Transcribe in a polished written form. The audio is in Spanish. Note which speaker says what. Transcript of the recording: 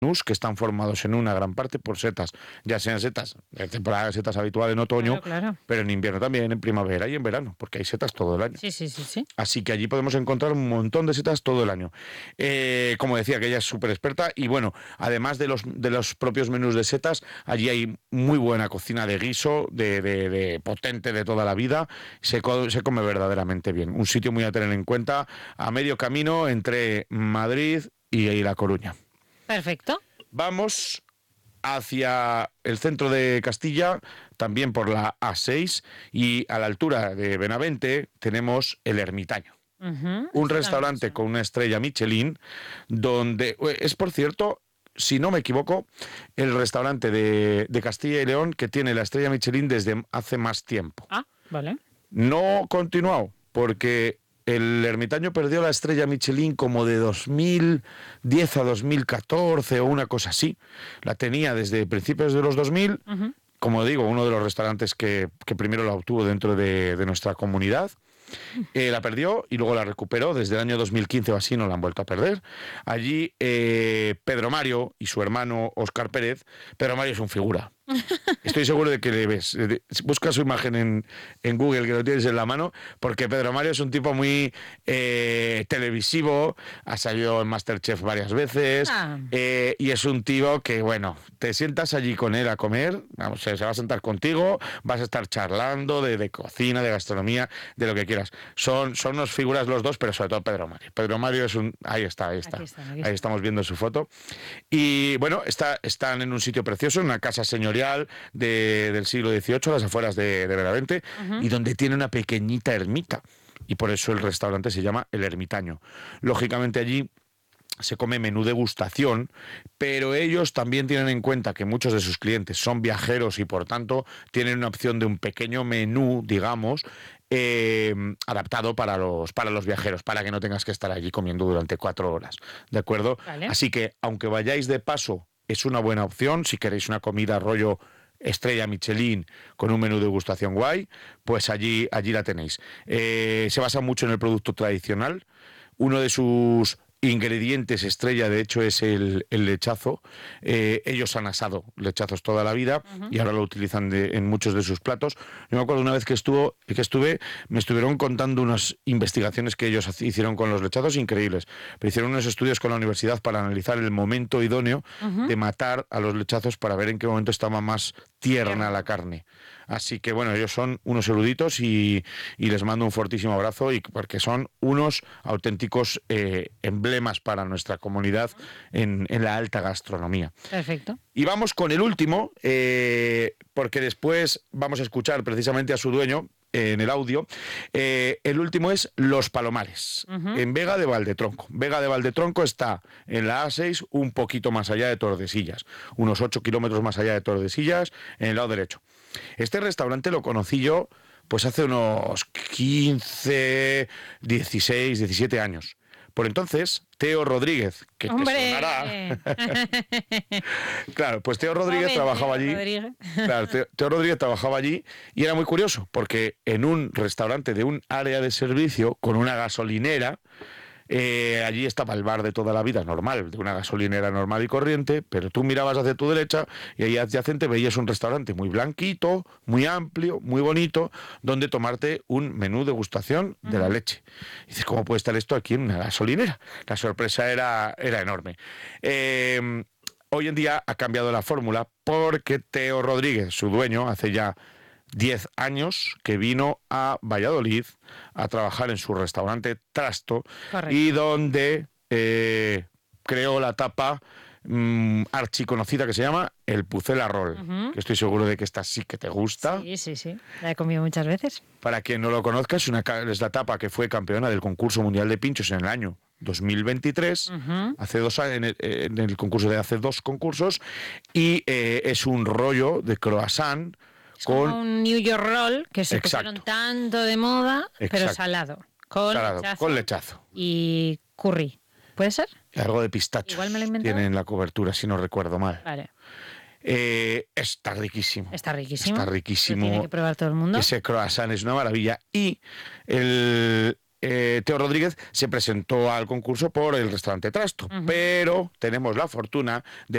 Speaker 1: menús que están formados en una gran parte por setas, ya sean setas, de temporada de setas habitual en otoño,
Speaker 2: Claro.
Speaker 1: pero en invierno también, en primavera y en verano, porque hay setas todo el año.
Speaker 2: Sí.
Speaker 1: Así que allí podemos encontrar un montón de setas todo el año. Como decía, que ella es súper experta y bueno, además de los propios menús de setas, allí hay muy buena cocina de guiso, de potente de toda la vida, se come verdaderamente bien. Un sitio muy a tener en cuenta, a medio camino entre Madrid y La Coruña.
Speaker 2: Perfecto.
Speaker 1: Vamos hacia el centro de Castilla, también por la A6, y a la altura de Benavente tenemos El Ermitaño. Un restaurante con una estrella Michelin, donde es, por cierto, si no me equivoco, el restaurante de Castilla y León que tiene la estrella Michelin desde hace más tiempo.
Speaker 2: Ah, vale.
Speaker 1: No continuado, porque el Ermitaño perdió la estrella Michelin como de 2010 a 2014 o una cosa así. La tenía desde principios de los 2000. Como digo, uno de los restaurantes que primero la obtuvo dentro de nuestra comunidad. La perdió y luego la recuperó. Desde el año 2015 o así no la han vuelto a perder. Allí Pedro Mario y su hermano Óscar Pérez. Pedro Mario es un figura. Estoy seguro de que le ves. Busca su imagen en Google, que lo tienes en la mano, porque Pedro Mario es un tipo muy televisivo, ha salido en MasterChef varias veces, y es un tío que, bueno, te sientas allí con él a comer, vamos, se va a sentar contigo, vas a estar charlando de cocina, de gastronomía, de lo que quieras. Son unos figuras los dos, pero sobre todo Pedro Mario. Pedro Mario es un... Ahí está. Ahí estamos viendo su foto. Y, bueno, están en un sitio precioso, en una casa señorial del siglo XVIII, a las afueras de Benavente, y donde tiene una pequeñita ermita. Y por eso el restaurante se llama El Ermitaño. Lógicamente allí se come menú degustación, pero ellos también tienen en cuenta que muchos de sus clientes son viajeros y por tanto tienen una opción de un pequeño menú, digamos, adaptado para los viajeros, para que no tengas que estar allí comiendo durante 4 horas, ¿de acuerdo?
Speaker 2: Vale.
Speaker 1: Así que, aunque vayáis de paso, es una buena opción si queréis una comida rollo estrella Michelin con un menú de degustación guay, pues allí la tenéis. Se basa mucho en el producto tradicional. Uno de sus ingredientes estrella, de hecho, es el lechazo. Ellos han asado lechazos toda la vida y ahora lo utilizan en muchos de sus platos. Yo me acuerdo una vez que estuve, me estuvieron contando unas investigaciones que ellos hicieron con los lechazos increíbles. Pero hicieron unos estudios con la universidad para analizar el momento idóneo de matar a los lechazos para ver en qué momento estaba más tierna la carne. Así que bueno, ellos son unos eruditos y les mando un fortísimo abrazo, porque son unos auténticos emblemas para nuestra comunidad en la alta gastronomía.
Speaker 2: Perfecto.
Speaker 1: Y vamos con el último, porque después vamos a escuchar precisamente a su dueño en el audio. El último es Los Palomares, en Vega de Valdetronco. Vega de Valdetronco está en la A6, un poquito más allá de Tordesillas, unos 8 kilómetros más allá de Tordesillas, en el lado derecho. Este restaurante lo conocí yo pues hace unos 15, 16, 17 años. Por entonces, Teo Rodríguez, que te sonará. Claro, pues Teo Rodríguez trabajaba allí. Claro, Teo Rodríguez trabajaba allí y era muy curioso, porque en un restaurante de un área de servicio con una gasolinera, allí estaba el bar de toda la vida, normal, de una gasolinera normal y corriente, pero tú mirabas hacia tu derecha y ahí adyacente veías un restaurante muy blanquito, muy amplio, muy bonito, donde tomarte un menú degustación de la leche. Y dices, ¿cómo puede estar esto aquí en una gasolinera? La sorpresa era enorme. Hoy en día ha cambiado la fórmula porque Teo Rodríguez, su dueño, hace ya 10 años que vino a Valladolid a trabajar en su restaurante Trasto. Correcto. Y donde creó la tapa archiconocida que se llama el Pucela Roll, que estoy seguro de que esta sí que te gusta.
Speaker 2: Sí, la he comido muchas veces.
Speaker 1: Para quien no lo conozca, es la tapa que fue campeona del concurso mundial de pinchos en el año 2023, hace 2 años, en el concurso de hace 2 concursos, y es un rollo de croissant.
Speaker 2: Es como un New York Roll, que se pusieron tanto de moda, pero salado. Con lechazo. Y curry. ¿Puede ser?
Speaker 1: Algo de pistacho.
Speaker 2: Igual me lo he inventado.
Speaker 1: Tiene en la cobertura, si no recuerdo mal.
Speaker 2: Vale.
Speaker 1: Está riquísimo.
Speaker 2: Está riquísimo.
Speaker 1: Está riquísimo.
Speaker 2: Lo tiene que probar todo el mundo.
Speaker 1: Ese croissant es una maravilla. Y el Teo Rodríguez se presentó al concurso por el restaurante Trasto, pero tenemos la fortuna de